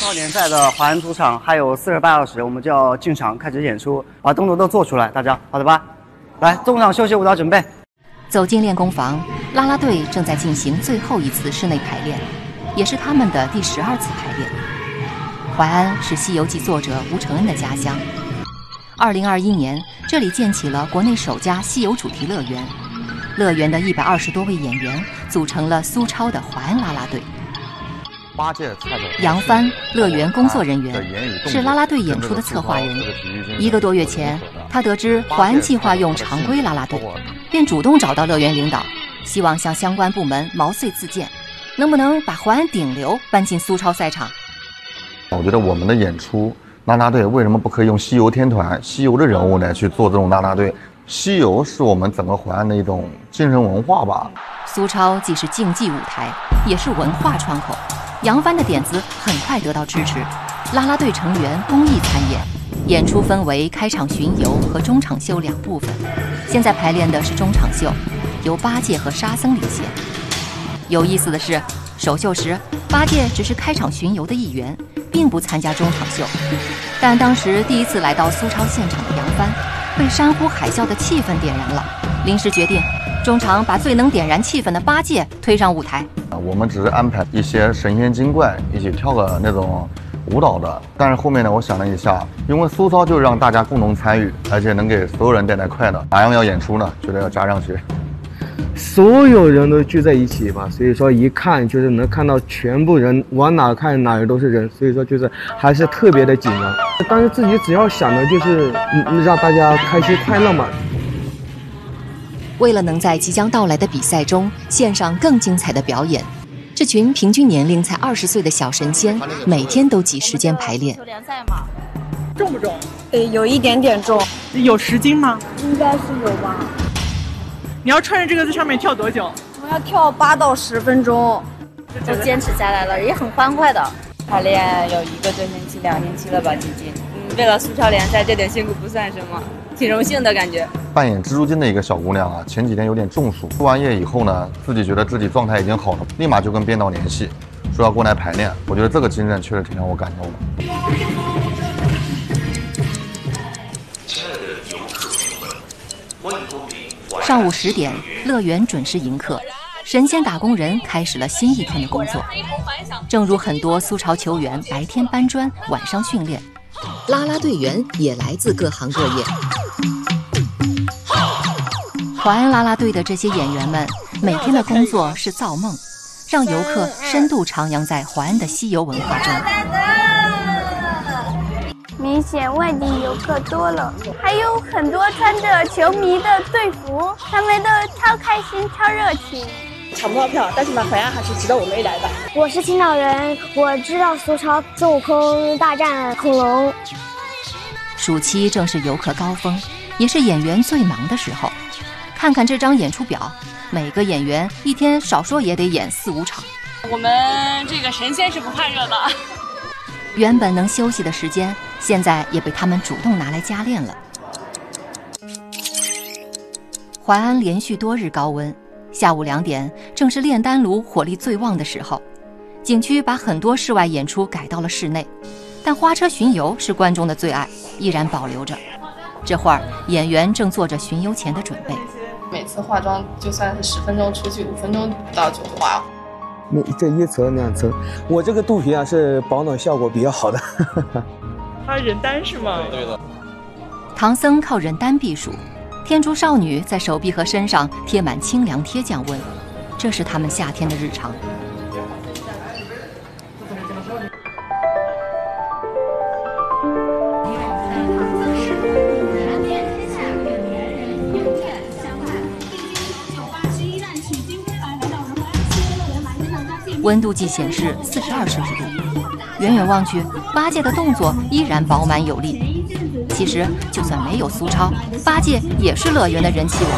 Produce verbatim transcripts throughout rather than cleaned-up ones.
超联赛的华安主场还有四十八小时，我们就要进场开始演出，把动作都做出来，大家好的吧？来，中场休息舞蹈准备。 走进练功房，啦啦队正在进行最后一次室内排练，也是他们的第十二次排练。淮安是《西游记》作者吴承恩的家乡。二零二一年，这里建起了国内首家西游主题乐园。乐园的一百二十多位演员组成了苏超的淮安啦啦队。 八届蔡总杨帆，乐园工作人员，是啦啦队演出的策划人。一个多月前，他得知淮安计划用常规啦啦队，便主动找到乐园领导，希望向相关部门毛遂自荐，能不能把淮安顶流搬进苏超赛场？ 我觉得我们的演出啦啦队为什么不可以用西游天团、西游的人物来去做这种啦啦队？西游是我们整个淮安的一种精神文化吧。 苏超既是竞技舞台，也是文化窗口。杨帆的点子很快得到支持，啦啦队成员公益参演，演出分为开场巡游和中场秀两部分。现在排练的是中场秀，由八戒和沙僧领衔。有意思的是，首秀时八戒只是开场巡游的一员，并不参加中场秀。但当时第一次来到苏超现场的杨帆，被山呼海啸的气氛点燃了，临时决定中场把最能点燃气氛的八戒推上舞台。 我们只是安排一些神仙精怪一起跳个那种舞蹈的，但是后面呢，我想了一下，因为苏超就让大家共同参与，而且能给所有人带来快乐，哪样要演出呢？觉得要加上去。 所有人都聚在一起嘛，所以说一看就是能看到全部人，往哪看哪儿都是人，所以说就是还是特别的紧张。当时自己只要想的就是让大家开心快乐嘛。 为了能在即将到来的比赛中献上更精彩的表演，这群平均年龄才二十岁的小神仙每天都挤时间排练。 联赛嘛， 重不重？ 呃，有一点点重。 有十斤吗？ 应该是有吧。 你要穿着这个在上面跳多久？ 我要跳八到十分钟，都坚持下来了，也很欢快的。 排练有一个多星期、两星期了吧，接近。嗯，为了苏超联赛，这点辛苦不算什么，挺荣幸的感觉。 扮演蜘蛛精的一个小姑娘啊，前几天有点中暑，输完液以后呢，自己觉得自己状态已经好了，立马就跟编导联系，说要过来排练。我觉得这个精神确实挺让我感动的。 上午十点，乐园准时迎客，神仙打工人开始了新一天的工作。正如很多苏超球员白天搬砖，晚上训练，啦啦队员也来自各行各业。淮安啦啦队的这些演员们，每天的工作是造梦，让游客深度徜徉在淮安的西游文化中。 明显外地游客多了，还有很多穿着球迷的队服，他们都超开心、超热情。 抢不到票，但是呢，淮安还是值得我们一来的。 我是青岛人，我知道苏超孙悟空大战恐龙。 暑期正是游客高峰，也是演员最忙的时候。看看这张演出表，每个演员一天少说也得演四五场。 我们这个神仙是不怕热的。 原本能休息的时间，现在也被他们主动拿来加练了。淮安连续多日高温，下午两点正是炼丹炉火力最旺的时候。景区把很多室外演出改到了室内，但花车巡游是观众的最爱，依然保留着。这会儿演员正做着巡游前的准备。 每次化妆就算是十分钟出去，五分钟到就化。 每这一层两层，我这个肚皮啊是保暖效果比较好的。 它人丹是吗？ 对的。 唐僧靠人丹避暑，天竺少女在手臂和身上贴满清凉贴降温，这是他们夏天的日常。温度计显示四十二摄氏度，远远望去，八戒的动作依然饱满有力。其实，就算没有苏超，八戒也是乐园的人气王。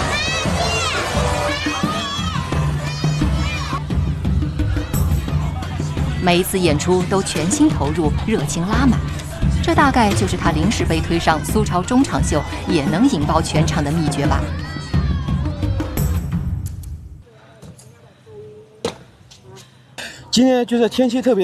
每一次演出都全心投入，热情拉满，这大概就是他临时被推上苏超中场秀也能引爆全场的秘诀吧。 今天就是天气特别